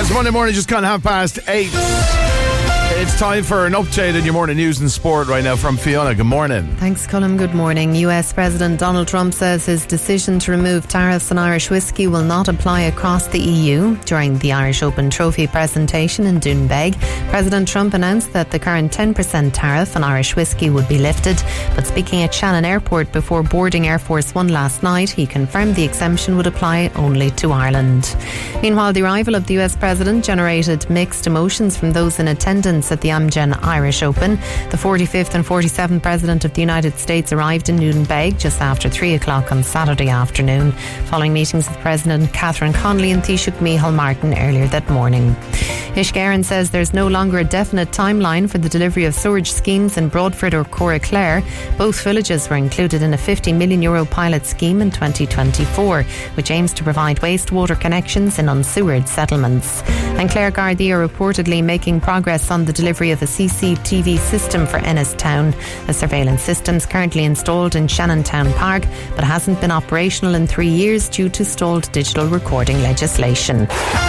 It's Monday morning, just gone 8:30. It's time for an update in your morning news and sport right now from Fiona. Good morning. Thanks, Colin. Good morning. US President Donald Trump says his decision to remove tariffs on Irish whiskey will not apply across the EU. During the Irish Open Trophy presentation in Doonbeg, President Trump announced that the current 10% tariff on Irish whiskey would be lifted. But speaking at Shannon Airport before boarding Air Force One last night, he confirmed the exemption would apply only to Ireland. Meanwhile, the arrival of the US President generated mixed emotions from those in attendance at the Amgen Irish Open. The 45th and 47th President of the United States arrived in Doonbeg just after 3 o'clock on Saturday afternoon, following meetings with President Catherine Connolly and Taoiseach Micheál Martin earlier that morning. Uisce says there's no longer a definite timeline for the delivery of sewerage schemes in Broadford or Coraclare. Both villages were included in a €50 million pilot scheme in 2024, which aims to provide wastewater connections in unsewered settlements. And Clare Gardaí are reportedly making progress on the delivery of a CCTV system for Ennistown. The surveillance system is currently installed in Shannontown Park, but hasn't been operational in 3 years due to stalled digital recording legislation.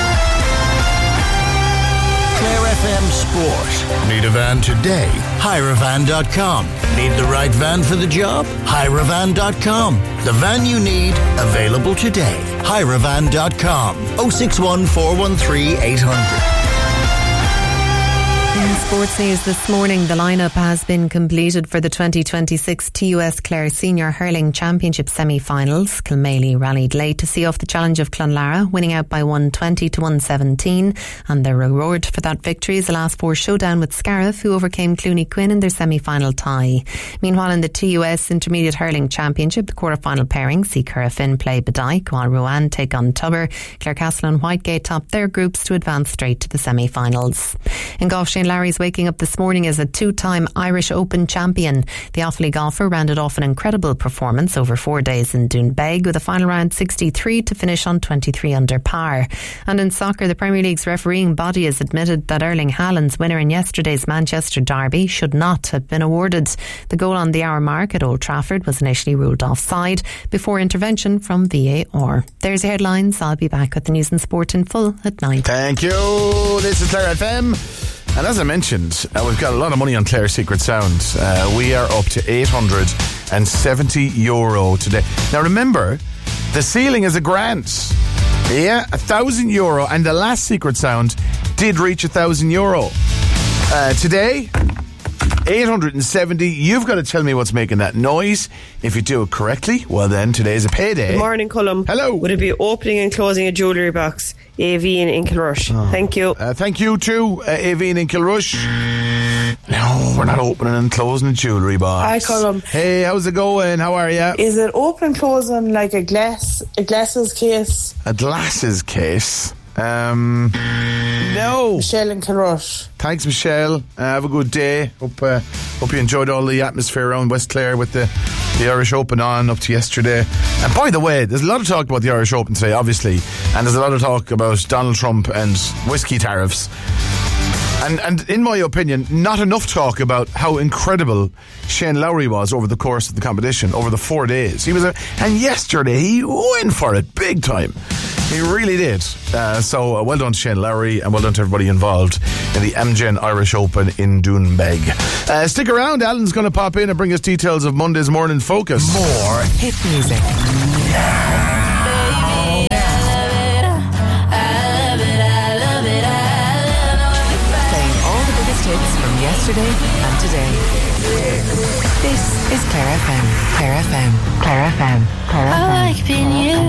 Clare FM Sport. Need a van today? Hirevan.com. Need the right van for the job? Hirevan.com. The van you need, available today. Hirevan.com. 061 413 800. In sports news this morning, the lineup has been completed for the 2026 TUS Clare Senior Hurling Championship semi-finals. Kilmaley rallied late to see off the challenge of Clonlara, winning out by 120 to 117. And their reward for that victory is the last four showdown with Scariff, who overcame Clooney Quinn in their semi-final tie. Meanwhile, in the TUS Intermediate Hurling Championship, the quarter-final pairing see Currafin play Bedique, while Rowan take on Tubber. Clarecastle and Whitegate top their groups to advance straight to the semi-finals. In golf, Shane Lowry's waking up this morning as a two-time Irish Open champion. The Offaly golfer rounded off an incredible performance over 4 days in Doonbeg with a final round 63 to finish on 23 under par. And in soccer, the Premier League's refereeing body has admitted that Erling Haaland's winner in yesterday's Manchester derby should not have been awarded. The goal on the hour mark at Old Trafford was initially ruled offside before intervention from VAR. There's your headlines. I'll be back with the news and sport in full at 9. Thank you. This is Clare FM. And as I mentioned, we've got a lot of money on Clare's Secret Sound. We are up to €870 today. Now remember, the ceiling is €1,000. Yeah, €1,000. And the last Secret Sound did reach €1,000. Today, 870. You've got to tell me what's making that noise. If you do it correctly, well then today's a payday. Good morning, Colum. Hello. Would it be opening and closing a jewellery box? Aveen in Kilrush. Thank you. Thank you too, Aveen in Kilrush. No, we're not opening and closing a jewellery box. Hi, Colum. Hey, how's it going? How are you? Is it open and closing like a glasses case? A glasses case? No. Michelle in Kilrush. Thanks, Michelle. Have a good day. Hope you enjoyed all the atmosphere around West Clare with the Irish Open on up to yesterday. And by the way, there's a lot of talk about the Irish Open today, obviously, and there's a lot of talk about Donald Trump and whiskey tariffs. And in my opinion, not enough talk about how incredible Shane Lowry was over the course of the competition, over the 4 days. And yesterday he went for it big time. He really did. So well done to Shane Lowry, and well done to everybody involved in the Amgen Irish Open in Doonbeg. Stick around, Alan's going to pop in and bring us details of Monday's Morning Focus. More hit music. Yesterday and today. This is Clare FM. Clare FM. Clare FM. Clare FM. I like being you.